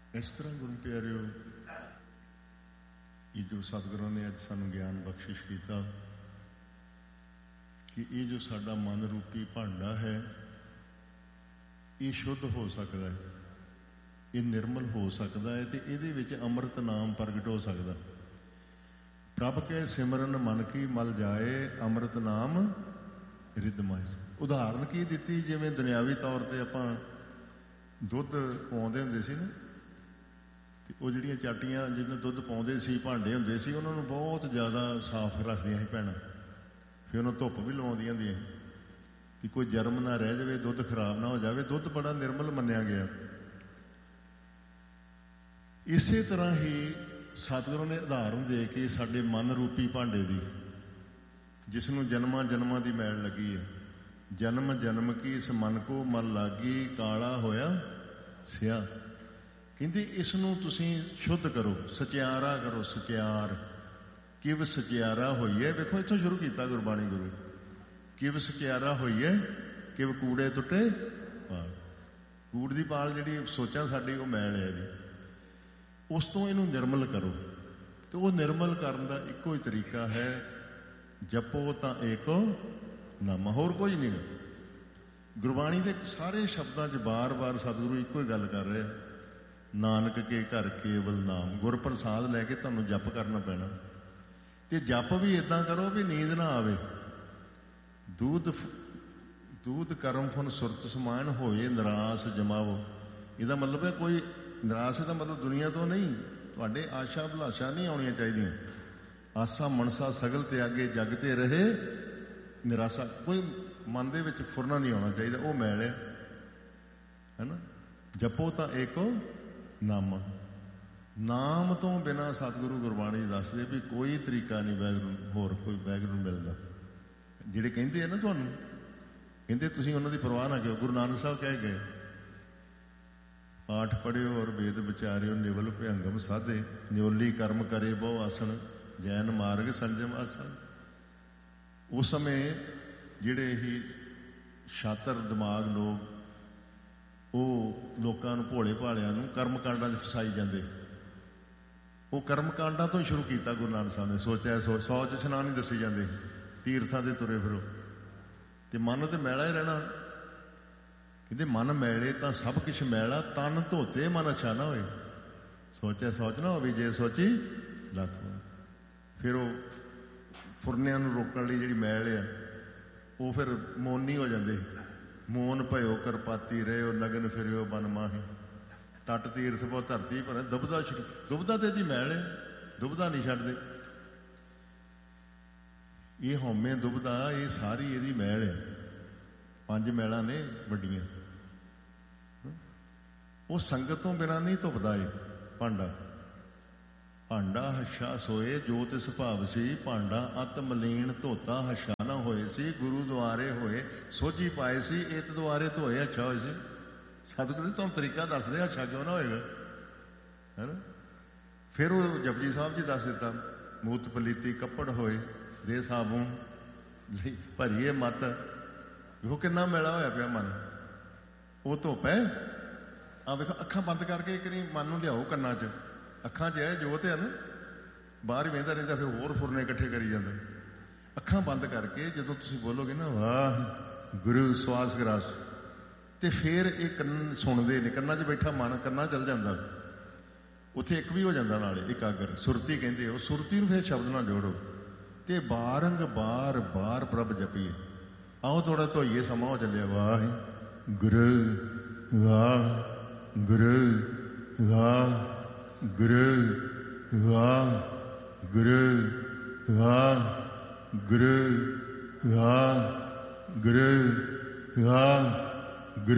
ਇਸ ਤਰ੍ਹਾਂ ਗੁਰੂ ਪਿਆਰਿਓ, ਇਹ ਜੋ ਸਤਿਗੁਰਾਂ ਨੇ ਅੱਜ ਸਾਨੂੰ ਗਿਆਨ ਬਖਸ਼ਿਸ਼ ਕੀਤਾ ਕਿ ਇਹ ਜੋ ਸਾਡਾ ਮਨ ਰੂਪੀ ਭਾਂਡਾ ਹੈ, ਇਹ ਸ਼ੁੱਧ ਹੋ ਸਕਦਾ ਹੈ, ਇਹ ਨਿਰਮਲ ਹੋ ਸਕਦਾ ਹੈ, ਤੇ ਇਹਦੇ ਵਿੱਚ ਅੰਮ੍ਰਿਤ ਨਾਮ ਪ੍ਰਗਟ ਹੋ ਸਕਦਾ। ਪ੍ਰਭ ਕੇ ਸਿਮਰਨ ਮਨ ਕੀ ਮਲ ਜਾਏ, ਅੰਮ੍ਰਿਤ ਨਾਮ ਰਿੱਧ ਮਾਏ। ਉਦਾਹਰਨ ਕੀ ਦਿੱਤੀ, ਜਿਵੇਂ ਦੁਨਿਆਵੀ ਤੌਰ ਤੇ ਆਪਾਂ ਦੁੱਧ ਪਾਉਂਦੇ ਹੁੰਦੇ ਸੀ ਨਾ, ਤੇ ਉਹ ਜਿਹੜੀਆਂ ਚਾਟੀਆਂ ਜਿਹਨਾਂ ਦੁੱਧ ਪਾਉਂਦੇ ਸੀ, ਭਾਂਡੇ ਹੁੰਦੇ ਸੀ, ਉਹਨਾਂ ਨੂੰ ਬਹੁਤ ਜ਼ਿਆਦਾ ਸਾਫ਼ ਰੱਖਦੀਆਂ ਸੀ ਭੈਣਾਂ। ਫਿਰ ਉਹਨੂੰ ਧੁੱਪ ਵੀ ਲਵਾਉਂਦੀਆਂ ਹੁੰਦੀਆਂ ਕਿ ਕੋਈ ਜਰਮ ਨਾ ਰਹਿ ਜਾਵੇ, ਦੁੱਧ ਖਰਾਬ ਨਾ ਹੋ ਜਾਵੇ। ਦੁੱਧ ਬੜਾ ਨਿਰਮਲ ਮੰਨਿਆ ਗਿਆ। ਇਸੇ ਤਰ੍ਹਾਂ ਹੀ ਸਤਿਗੁਰਾਂ ਨੇ ਉਦਾਹਰਨ ਦੇ ਕੇ ਸਾਡੇ ਮਨ ਰੂਪੀ ਭਾਂਡੇ ਦੀ, ਜਿਸ ਨੂੰ ਜਨਮਾਂ ਜਨਮਾਂ ਦੀ ਮੈਲ ਲੱਗੀ ਹੈ, ਜਨਮ ਜਨਮ ਕੀ ਇਸ ਮਨ ਕੋ ਮਨ ਲਾਗੀ, ਕਾਲਾ ਹੋਇਆ ਸਿਆ। ਕਹਿੰਦੇ ਇਸ ਨੂੰ ਤੁਸੀਂ ਸ਼ੁੱਧ ਕਰੋ, ਸਚਿਆਰਾ ਕਰੋ। ਸਚਿਆਰ ਕਿਵ ਸਚਿਆਰਾ ਹੋਈਏ। ਵੇਖੋ ਇੱਥੋਂ ਸ਼ੁਰੂ ਕੀਤਾ ਗੁਰਬਾਣੀ ਗੁਰੂ। ਕਿਵ ਸਚਿਆਰਾ ਹੋਈਏ, ਕਿਵ ਕੂੜੇ ਟੁੱਟੇ ਪਾਲ। ਕੂੜ ਦੀ ਪਾਲ ਜਿਹੜੀ ਸੋਚਾਂ ਸਾਡੀ, ਉਹ ਮੈਲ ਹੈ ਜੀ। ਉਸ ਤੋਂ ਇਹਨੂੰ ਨਿਰਮਲ ਕਰੋ। ਤੇ ਉਹ ਨਿਰਮਲ ਕਰਨ ਦਾ ਇੱਕੋ ਹੀ ਤਰੀਕਾ ਹੈ, ਜਪੋ ਤਾਂ ਏਕੋ ਨਾਮ, ਹੋਰ ਕੋਈ ਨਹੀਂ। ਗੁਰਬਾਣੀ ਦੇ ਸਾਰੇ ਸ਼ਬਦਾਂ 'ਚ ਬਾਰ-ਬਾਰ ਸਤਿਗੁਰੂ ਇੱਕੋ ਹੀ ਗੱਲ ਕਰ ਰਹੇ, ਨਾਨਕ ਕੇ ਘਰ ਕੇਵਲ ਨਾਮ। ਗੁਰ ਪ੍ਰਸਾਦ ਲੈ ਕੇ ਤੁਹਾਨੂੰ ਜਪ ਕਰਨਾ ਪੈਣਾ। ਤੇ ਜਪ ਵੀ ਇੱਦਾਂ ਕਰੋ ਵੀ ਨੀਂਦ ਨਾ ਆਵੇ। ਦੂਧ ਕਰਮ ਫੁਨ ਸੁਰਤ ਸਮਾਨ ਹੋਏ, ਨਿਰਾਸ ਜਮਾਵੋ। ਇਹਦਾ ਮਤਲਬ ਹੈ ਕੋਈ ਨਿਰਾਸ਼ ਦਾ ਮਤਲਬ ਦੁਨੀਆ ਤੋਂ ਨਹੀਂ, ਤੁਹਾਡੇ ਆਸ਼ਾ ਅਭਿਲਾਸ਼ਾ ਨਹੀਂ ਆਉਣੀਆਂ ਚਾਹੀਦੀਆਂ। ਆਸਾ ਮਨਸਾ ਸਗਲ ਤਿਆਗੇ ਜਗ ਤੇ ਰਹੇ ਨਿਰਾਸ਼ਾ। ਕੋਈ ਮਨ ਦੇ ਵਿੱਚ ਫੁਰਨਾ ਨਹੀਂ ਆਉਣਾ ਚਾਹੀਦਾ, ਉਹ ਮੈਲ ਹੈ ਨਾ। ਜਪੋ ਤਾਂ ਏਕੋ ਨਾਮ। ਨਾਮ ਤੋਂ ਬਿਨਾਂ ਸਤਿਗੁਰੂ ਗੁਰਬਾਣੀ ਦੱਸਦੇ ਵੀ ਕੋਈ ਤਰੀਕਾ ਨਹੀਂ ਵਾਹਿਗੁਰੂ, ਹੋਰ ਕੋਈ ਵਾਹਿਗੁਰੂ ਮਿਲਦਾ। ਜਿਹੜੇ ਕਹਿੰਦੇ ਆ ਨਾ ਤੁਹਾਨੂੰ, ਕਹਿੰਦੇ ਤੁਸੀਂ ਉਹਨਾਂ ਦੀ ਪਰਵਾਹ ਨਾ ਕਰੋ। ਗੁਰੂ ਨਾਨਕ ਸਾਹਿਬ ਕਹਿ ਗਏ, ਪਾਠ ਪੜ੍ਹਿਓ ਔਰ ਵੇਦ ਵਿਚਾਰਿਓ, ਨਿਵਲ ਭਿਅੰਗਮ ਸਾਧੇ, ਨਿਉਲੀ ਕਰਮ ਕਰੇ ਬਹੁ ਆਸਣ, ਜੈਨ ਮਾਰਗ ਸੰਜਮ ਆਸਣ। ਉਸ ਸਮੇਂ ਜਿਹੜੇ ਹੀ ਛਾਤਰ ਦਿਮਾਗ ਲੋਕ, ਉਹ ਲੋਕਾਂ ਨੂੰ, ਭੋਲੇ ਭਾਲਿਆਂ ਨੂੰ ਕਰਮ ਕਾਂਡਾਂ 'ਚ ਫਸਾਈ ਜਾਂਦੇ। ਉਹ ਕਰਮ ਕਾਂਡਾਂ ਤੋਂ ਹੀ ਸ਼ੁਰੂ ਕੀਤਾ ਗੁਰੂ ਨਾਨਕ ਸਾਹਿਬ ਨੇ। ਸੋਚਿਆ 100 'ਚ ਇਸ਼ਨਾਨ ਹੀ ਦੱਸੀ ਜਾਂਦੇ, ਤੀਰਥਾਂ ਦੇ ਤੁਰੇ ਫਿਰੋ, ਤੇ ਮਨ ਤੇ ਮੈਲਾ ਹੀ ਰਹਿਣਾ। ਕਹਿੰਦੇ ਮਨ ਮੈਲੇ ਤਾਂ ਸਭ ਕੁਛ ਮੈਲਾ, ਤਨ ਧੋਤੇ ਮਨ ਅੱਛਾ ਨਾ ਹੋਏ। ਸੋਚਿਆ ਸੋਚ ਨਾ ਹੋਵੇ, ਜੇ ਸੋਚੀ ਲੱਖ। ਫਿਰ ਉਹ ਫੁਰਨਿਆਂ ਨੂੰ ਰੋਕਣ ਲਈ ਜਿਹੜੀ ਮੈਲ ਆ, ਉਹ ਫਿਰ ਮੋਨੀ ਹੋ ਜਾਂਦੇ। ਮੋਨ ਭਇਓ ਕਰਪਾਤੀ ਰਹਿਓ, ਨਗਨ ਫਿਰਿਓ ਬਨ ਮਾਹੀ, ਤਟ ਤੀਰਥ ਬਹੁ ਧਰਤੀ ਪਰ। ਦੁਬਦਾ ਦੁਬਦਾ ਤੇ ਇਹਦੀ ਮੈਲ ਹੈ, ਦੁਬਦਾ ਨਹੀਂ ਛੱਡਦੇ। ਇਹ ਹਉਮੈ ਦੁਬਦਾ, ਇਹ ਸਾਰੀ ਇਹਦੀ ਮੈਲ ਹੈ। 5 ਮੈਲਾਂ ਨੇ ਵੱਡੀਆਂ। ਉਹ ਸੰਗਤ ਤੋਂ ਬਿਨਾਂ ਨਹੀਂ ਧੁੱਪਦਾ ਇਹ ਭਾਂਡਾ। ਭਾਂਡਾ ਹੱਛਾ ਸੋਏ ਜੋ ਤਿਸ ਭਾਵ ਸੀ, ਭਾਂਡਾ ਅਤ ਮਲੀਨ ਧੋਤਾ ਹੱਛਾ ਨਾ ਹੋਏ ਸੀ। ਗੁਰੂ ਦੁਆਰੇ ਹੋਏ ਸੋਝੀ ਪਾਏ ਸੀ, ਏਤ ਦੁਆਰੇ ਧੋਏ ਅੱਛਾ ਹੋਏ ਸੀ। ਸਤਿਗੁਰੂ ਜੀ ਤੁਹਾਨੂੰ ਤਰੀਕਾ ਦੱਸਦੇ, ਅੱਛਾ ਕਿਉਂ ਨਾ ਹੋਏਗਾ, ਹੈ ਨਾ। ਫਿਰ ਉਹ ਜਪਜੀ ਸਾਹਿਬ ਜੀ ਦੱਸ ਦਿੱਤਾ, ਮੂਤ ਪਲੀਤੀ ਕੱਪੜ ਹੋਏ, ਦੇ ਸਾਬੂਨ ਲਈ ਭਰੀਏ ਮੱਤ। ਵੇਖੋ ਕਿੰਨਾ ਮੈਲਾ ਹੋਇਆ ਪਿਆ ਮਨ। ਉਹ ਧੁੱਪ ਹੈ। ਆ ਵੇਖੋ, ਅੱਖਾਂ ਬੰਦ ਕਰਕੇ ਇੱਕ ਨਹੀਂ ਮਨ ਨੂੰ ਲਿਆਓ ਕੰਨਾਂ 'ਚ। ਅੱਖਾਂ 'ਚ ਹੈ ਜੋਤ ਹੈ ਨਾ, ਬਾਹਰ ਹੀ ਵਹਿੰਦਾ ਰਹਿੰਦਾ, ਫਿਰ ਹੋਰ ਫੁਰਨੇ ਇਕੱਠੇ ਕਰੀ ਜਾਂਦਾ। ਅੱਖਾਂ ਬੰਦ ਕਰਕੇ ਜਦੋਂ ਤੁਸੀਂ ਬੋਲੋਗੇ ਨਾ ਵਾਹ ਗੁਰੂ ਸਵਾਸ ਗਰਾਸ, ਤੇ ਫਿਰ ਇਹ ਕੰਨ ਸੁਣਦੇ ਨੇ। ਕੰਨਾਂ 'ਚ ਬੈਠਾ ਮਨ ਕੰਨਾਂ ਚੱਲ ਜਾਂਦਾ, ਉੱਥੇ ਇੱਕ ਵੀ ਹੋ ਜਾਂਦਾ ਨਾਲੇ ਇਕਾਗਰ। ਸੁਰਤੀ ਕਹਿੰਦੇ, ਉਹ ਸੁਰਤੀ ਨੂੰ ਫਿਰ ਸ਼ਬਦ ਨਾਲ ਜੋੜੋ ਤੇ ਬਾਰੰਗ ਬਾਰ ਬਾਰ ਪ੍ਰਭ ਜਪੀਏ। ਆਓ ਥੋੜਾ ਧੋਈਏ, ਸਮਾਂ ਹੋ ਚੱਲਿਆ। ਵਾਹ ਗੁਰੂ ਵਾਹ ਗੁਰੂ ਵਾਹ ਗੁਰੂ ਵਾਹ ਗੁਰੂ ਵਾਹ ਗੁਰੂ ਵਾਹ ਗੁਰੂ ਵਾਹ